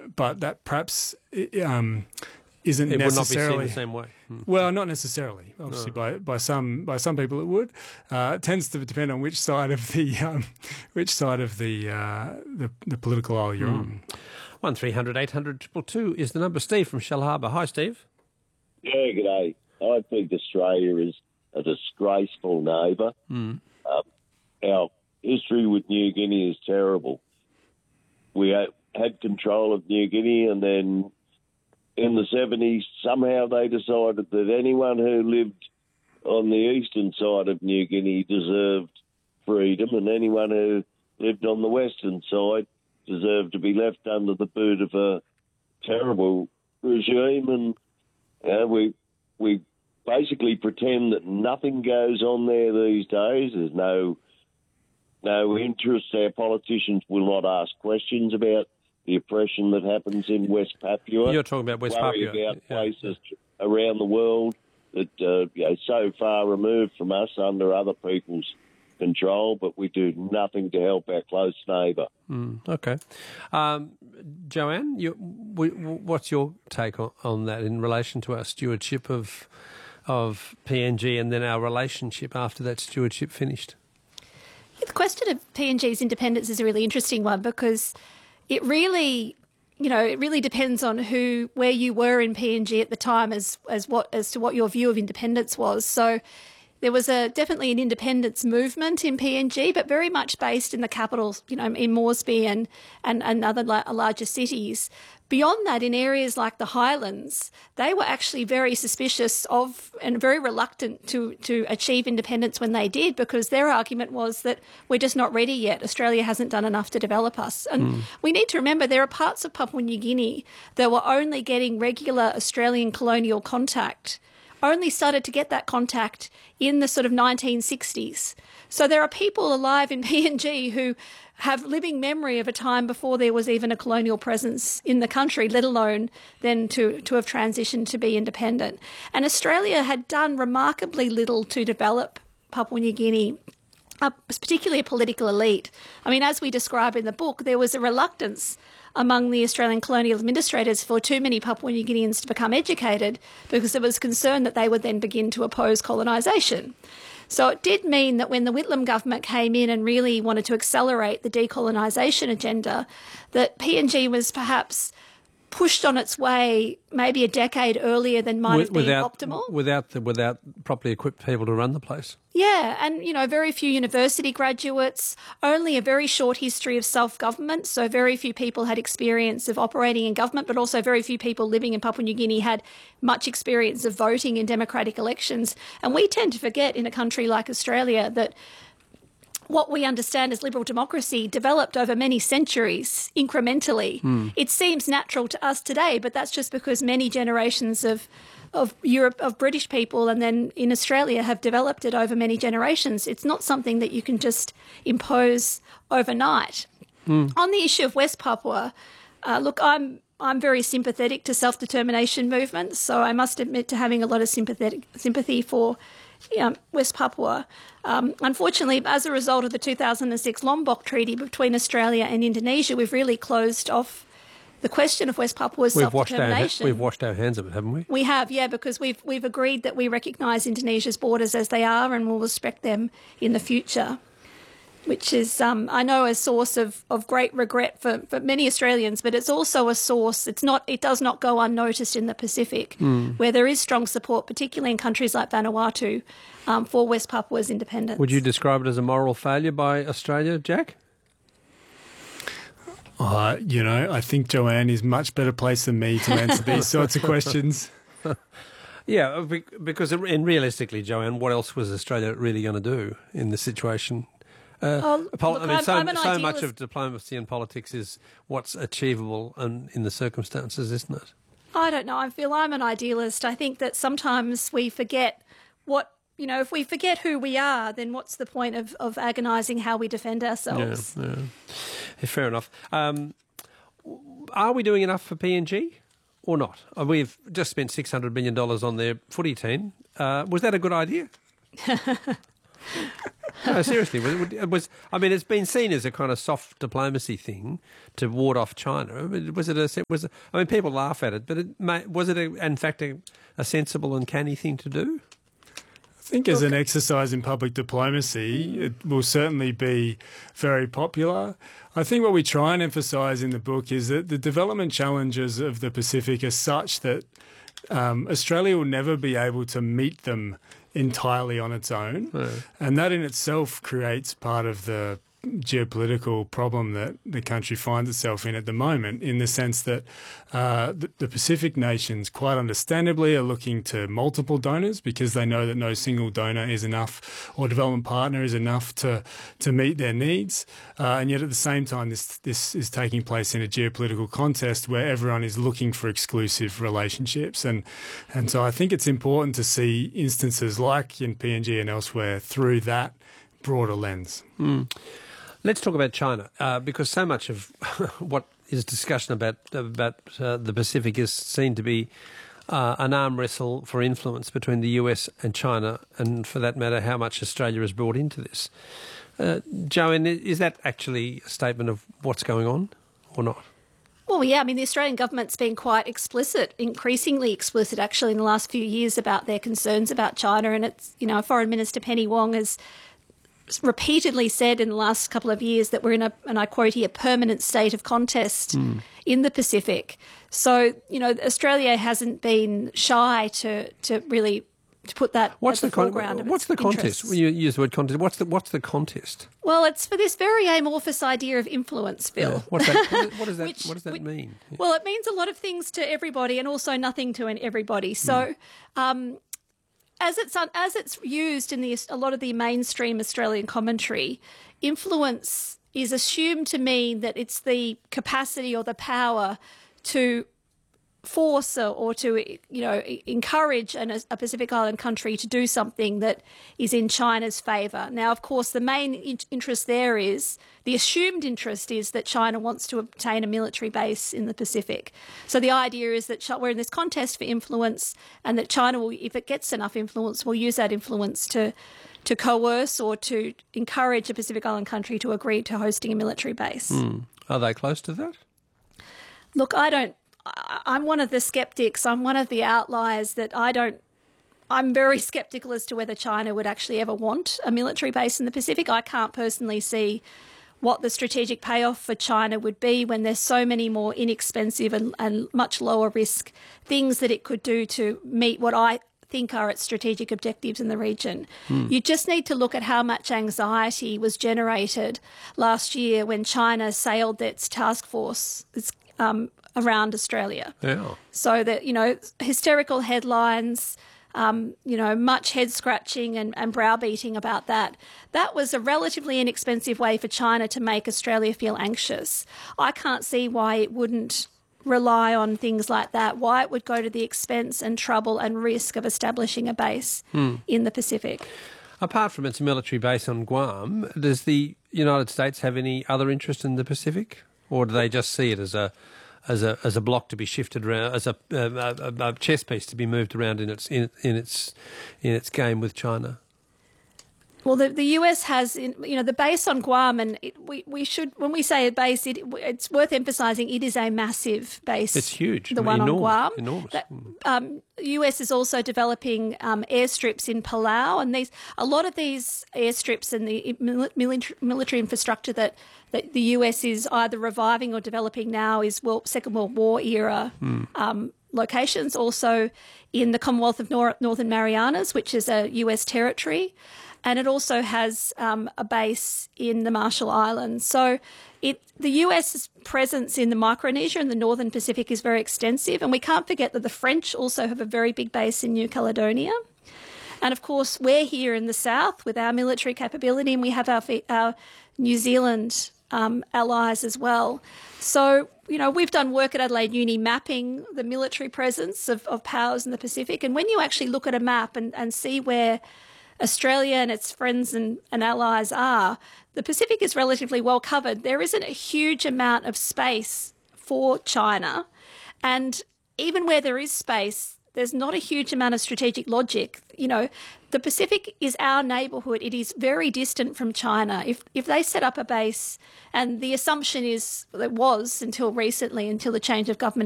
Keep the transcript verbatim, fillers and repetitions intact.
but that perhaps um, isn't it necessarily... would not be seen the same way. Hmm. Well, not necessarily. Obviously, no. by by some by some people it would. Uh, it tends to depend on which side of the um, which side of the, uh, the the political aisle you're hmm. on. One three hundred eight hundred two two is the number. Steve from Shellharbour. Hi, Steve. Yeah, g'day. I think Australia is a disgraceful neighbour. Mm. Uh, our history with New Guinea is terrible. We had, had control of New Guinea, and then in the seventies, somehow they decided that anyone who lived on the eastern side of New Guinea deserved freedom, and anyone who lived on the western side deserved to be left under the boot of a terrible regime. And uh, we we basically pretend that nothing goes on there these days. There's no no interest. Our politicians will not ask questions about the oppression that happens in West Papua. You're talking about West Worry Papua. about yeah. places around the world that uh, you know, so far removed from us, under other people's control, but we do nothing to help our close neighbour. Mm, okay. Um, Joanne, you, we, what's your take on, on that in relation to our stewardship of of P N G and then our relationship after that stewardship finished? The question of P N G's independence is a really interesting one, because it really, you know, it really depends on who, where you were in P N G at the time as as what as to what your view of independence was. So there was a definitely an independence movement in P N G, but very much based in the capital, you know, in Moresby and and, and other la- larger cities. Beyond that, in areas like the Highlands, they were actually very suspicious of and very reluctant to, to achieve independence when they did, because their argument was that we're just not ready yet. Australia hasn't done enough to develop us. And mm. we need to remember there are parts of Papua New Guinea that were only getting regular Australian colonial contact, only started to get that contact in the sort of nineteen sixties. So there are people alive in P N G who have living memory of a time before there was even a colonial presence in the country, let alone then to, to have transitioned to be independent. And Australia had done remarkably little to develop Papua New Guinea, uh, particularly a political elite. I mean, as we describe in the book, there was a reluctance among the Australian colonial administrators for too many Papua New Guineans to become educated, because there was concern that they would then begin to oppose colonisation. So it did mean that when the Whitlam government came in and really wanted to accelerate the decolonisation agenda, that P N G was perhaps pushed on its way maybe a decade earlier than might have been without, optimal. Without the, without properly equipped people to run the place. Yeah, and, you know, very few university graduates, only a very short history of self-government, so very few people had experience of operating in government, but also very few people living in Papua New Guinea had much experience of voting in democratic elections. And we tend to forget in a country like Australia that what we understand as liberal democracy developed over many centuries incrementally. Mm. It seems natural to us today, but that's just because many generations of of Europe, of British people, and then in Australia have developed it over many generations. It's not something that you can just impose overnight. Mm. On the issue of West Papua, uh, look, I'm I'm very sympathetic to self-determination movements, so I must admit to having a lot of sympathetic sympathy for Um, West Papua. Um, unfortunately, as a result of the two thousand six Lombok Treaty between Australia and Indonesia, we've really closed off the question of West Papua's we've washed our, self-determination. We've washed our hands of it, haven't we? We have, yeah, because we've we've agreed that we recognise Indonesia's borders as they are and will respect them in the future, which is, um, I know, a source of, of great regret for, for many Australians, but it's also a source, it's not, it does not go unnoticed in the Pacific, mm. where there is strong support, particularly in countries like Vanuatu, um, for West Papua's independence. Would you describe it as a moral failure by Australia, Jack? Uh, you know, I think Joanne is much better placed than me to answer these sorts of questions. Yeah, because in realistically, Joanne, what else was Australia really going to do in this situation? Uh, oh, pol- look, I mean, I'm, so, I'm so much of diplomacy and politics is what's achievable and in the circumstances, isn't it? I don't know. I feel I'm an idealist. I think that sometimes we forget what, you know, if we forget who we are, then what's the point of, of agonising how we defend ourselves? Yeah, yeah. Yeah, fair enough. Um, are we doing enough for P N G or not? We've just spent six hundred million dollars on their footy team. Uh, was that a good idea? No, seriously, was, it was I mean, it's been seen as a kind of soft diplomacy thing to ward off China. Was it a? Was it, I mean, people laugh at it, but it, was it a, in fact a, a sensible and canny thing to do? I think as an exercise in public diplomacy, it will certainly be very popular. I think what we try and emphasise in the book is that the development challenges of the Pacific are such that um, Australia will never be able to meet them entirely on its own. Yeah. And that in itself creates part of the geopolitical problem that the country finds itself in at the moment, in the sense that uh, the, the Pacific nations, quite understandably, are looking to multiple donors because they know that no single donor is enough or development partner is enough to to meet their needs. Uh, and yet at the same time, this this is taking place in a geopolitical contest where everyone is looking for exclusive relationships. And, and so I think it's important to see instances like in P N G and elsewhere through that broader lens. Mm. Let's talk about China, uh, because so much of what is discussion about about uh, the Pacific is seen to be uh, an arm wrestle for influence between the U S and China, and for that matter, how much Australia is brought into this. Uh, Joanne, is that actually a statement of what's going on or not? Well, yeah, I mean, the Australian government's been quite explicit, increasingly explicit actually in the last few years about their concerns about China. And it's, you know, Foreign Minister Penny Wong has repeatedly said in the last couple of years that we're in a, and I quote here, permanent state of contest mm. in the Pacific. So, you know, Australia hasn't been shy to to really to put that what's at the, the foreground. Con- what's the contest? When you use the word contest, what's the what's the contest? Well, it's for this very amorphous idea of influence, Phil. Yeah. What's that, what, what does that Which, what does that which, mean? Yeah. Well, it means a lot of things to everybody and also nothing to everybody. So. Mm. Um, As it's as it's used in the, a lot of the mainstream Australian commentary, influence is assumed to mean that it's the capacity or the power to force or, or to, you know, encourage an, a Pacific Island country to do something that is in China's favour. Now, of course, the main in- interest there is, the assumed interest is that China wants to obtain a military base in the Pacific. So the idea is that we're in this contest for influence, and that China will, if it gets enough influence, will use that influence to to coerce or to encourage a Pacific Island country to agree to hosting a military base. Mm. Are they close to that? Look, I don't. I'm one of the skeptics. I'm one of the outliers that I don't. I'm very skeptical as to whether China would actually ever want a military base in the Pacific. I can't personally see what the strategic payoff for China would be when there's so many more inexpensive and, and much lower risk things that it could do to meet what I think are its strategic objectives in the region. Hmm. You just need to look at how much anxiety was generated last year when China sailed its task force its, um, around Australia. Yeah. So that, you know, hysterical headlines, um, you know, much head scratching and, and browbeating about that. That was a relatively inexpensive way for China to make Australia feel anxious. I can't see why it wouldn't rely on things like that, why it would go to the expense and trouble and risk of establishing a base hmm. in the Pacific. Apart from its military base on Guam, does the United States have any other interest in the Pacific, or do they just see it as a as a as a block to be shifted around, as a, a, a chess piece to be moved around in its in, in its in its game with China? Well, the, the U S has, you know, the base on Guam, and it, we, we should, when we say a base, it, it's worth emphasising it is a massive base. It's huge. The I mean, one enormous, on Guam. Enormous. That, um, U S is also developing um, airstrips in Palau, and these a lot of these airstrips and the military, military infrastructure that, that the U S is either reviving or developing now is World, Second World War era mm. um, locations. Also in the Commonwealth of Nor- Northern Marianas, which is a U S territory. And it also has um, a base in the Marshall Islands. So it, the U S's presence in the Micronesia and the Northern Pacific is very extensive. And we can't forget that the French also have a very big base in New Caledonia. And, of course, we're here in the south with our military capability, and we have our, our New Zealand um, allies as well. So, you know, we've done work at Adelaide Uni mapping the military presence of, of powers in the Pacific. And when you actually look at a map and, and see where Australia and its friends and, and allies are, the Pacific is relatively well covered. There isn't a huge amount of space for China. And even where there is space, there's not a huge amount of strategic logic. You know, the Pacific is our neighbourhood. It is very distant from China. If if they set up a base, and the assumption is, it was until recently, until the change of government